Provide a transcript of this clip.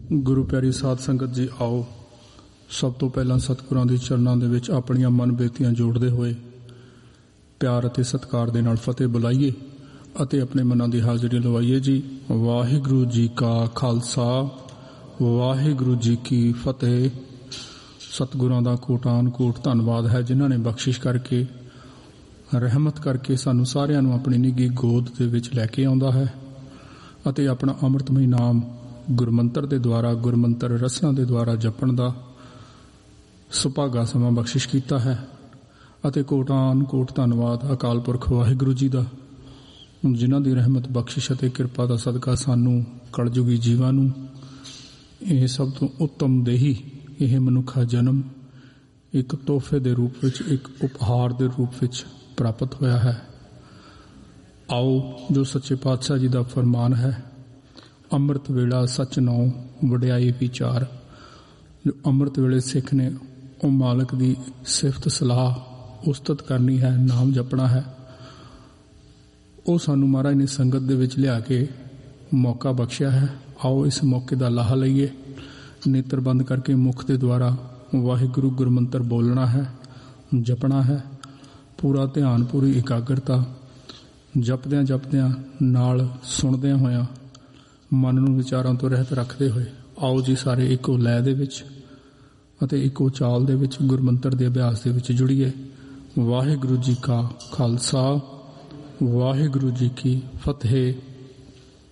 ਗੁਰੂ ਪਿਆਰੀ ਸਾਧ ਸੰਗਤ ਜੀ, ਆਓ ਸਭ ਤੋਂ ਪਹਿਲਾਂ ਸਤਿਗੁਰਾਂ ਦੇ ਚਰਨਾਂ ਦੇ ਵਿੱਚ ਆਪਣੀਆਂ ਮਨ ਬੇਨਤੀਆਂ ਜੋੜਦੇ ਹੋਏ ਪਿਆਰ ਅਤੇ ਸਤਿਕਾਰ ਦੇ ਨਾਲ ਫਤਿਹ ਬੁਲਾਈਏ ਅਤੇ ਆਪਣੇ ਮਨਾਂ ਦੀ ਹਾਜ਼ਰੀ ਲਵਾਈਏ ਜੀ। ਵਾਹਿਗੁਰੂ ਜੀ ਕਾ ਖਾਲਸਾ, ਵਾਹਿਗੁਰੂ ਜੀ ਕੀ ਫਤਿਹ। ਸਤਿਗੁਰਾਂ ਦਾ ਕੋਟਾਨ ਕੋਟ ਧੰਨਵਾਦ ਹੈ ਜਿਨ੍ਹਾਂ ਨੇ ਬਖਸ਼ਿਸ਼ ਕਰਕੇ, ਰਹਿਮਤ ਕਰਕੇ ਸਾਨੂੰ ਸਾਰਿਆਂ ਨੂੰ ਆਪਣੀ ਨਿੱਘੀ ਗੋਦ ਦੇ ਵਿੱਚ ਲੈ ਕੇ ਆਉਂਦਾ ਹੈ ਅਤੇ ਆਪਣਾ ਅੰਮ੍ਰਿਤਮਈ ਨਾਮ ਗੁਰਮੰਤਰ ਦੇ ਦੁਆਰਾ, ਗੁਰਮੰਤਰ ਰਸਨਾ ਦੇ ਦੁਆਰਾ ਜਪਣ ਦਾ ਸੁਭਾਗਾ ਸਮਾਂ ਬਖਸ਼ਿਸ਼ ਕੀਤਾ ਹੈ। ਅਤੇ ਕੋਟਾਨ ਕੋਟ ਧੰਨਵਾਦ ਅਕਾਲ ਪੁਰਖ ਵਾਹਿਗੁਰੂ ਜੀ ਦਾ, ਜਿਨ੍ਹਾਂ ਦੀ ਰਹਿਮਤ, ਬਖਸ਼ਿਸ਼ ਅਤੇ ਕਿਰਪਾ ਦਾ ਸਦਕਾ ਸਾਨੂੰ ਕਲਯੁਗੀ ਜੀਵਾਂ ਨੂੰ ਇਹ ਸਭ ਤੋਂ ਉੱਤਮ ਦੇਹੀ, ਇਹ ਮਨੁੱਖਾ ਜਨਮ ਇੱਕ ਤੋਹਫੇ ਦੇ ਰੂਪ ਵਿੱਚ, ਇੱਕ ਉਪਹਾਰ ਦੇ ਰੂਪ ਵਿੱਚ ਪ੍ਰਾਪਤ ਹੋਇਆ ਹੈ। ਆਓ ਜੋ ਸੱਚੇ ਪਾਤਸ਼ਾਹ ਜੀ ਦਾ ਫਰਮਾਨ ਹੈ, ਅੰਮ੍ਰਿਤ ਵੇਲਾ ਸੱਚ ਨੌ ਵਡਿਆਈ ਵਿਚਾਰ। ਜੋ ਅੰਮ੍ਰਿਤ ਵੇਲੇ ਸਿੱਖ ਨੇ ਉਹ ਮਾਲਕ ਦੀ ਸਿਫਤ ਸਲਾਹ ਉਸਤਤ ਕਰਨੀ ਹੈ, ਨਾਮ ਜਪਣਾ ਹੈ। ਉਹ ਸਾਨੂੰ ਮਹਾਰਾਜ ਨੇ ਸੰਗਤ ਦੇ ਵਿੱਚ ਲਿਆ ਕੇ ਮੌਕਾ ਬਖਸ਼ਿਆ ਹੈ। ਆਓ ਇਸ ਮੌਕੇ ਦਾ ਲਾਹਾ ਲਈਏ। ਨੇਤਰ ਬੰਦ ਕਰਕੇ ਮੁਖ ਦੇ ਦੁਆਰਾ ਵਾਹਿਗੁਰੂ ਗੁਰਮੰਤਰ ਬੋਲਣਾ ਹੈ, ਜਪਣਾ ਹੈ। ਪੂਰਾ ਧਿਆਨ, ਪੂਰੀ ਇਕਾਗਰਤਾ, ਜਪਦਿਆਂ ਜਪਦਿਆਂ ਨਾਲ ਸੁਣਦਿਆਂ ਹੋਇਆਂ, ਮਨ ਨੂੰ ਵਿਚਾਰਾਂ ਤੋਂ ਰਹਿਤ ਰੱਖਦੇ ਹੋਏ ਆਓ ਜੀ ਸਾਰੇ ਇੱਕੋ ਲੈਅ ਦੇ ਵਿੱਚ ਅਤੇ ਇੱਕੋ ਚਾਲ ਦੇ ਵਿੱਚ ਗੁਰਮੰਤਰ ਦੇ ਅਭਿਆਸ ਦੇ ਵਿੱਚ ਜੁੜੀਏ। ਵਾਹਿਗੁਰੂ ਜੀ ਕਾ ਖਾਲਸਾ, ਵਾਹਿਗੁਰੂ ਜੀ ਕੀ ਫਤਿਹ।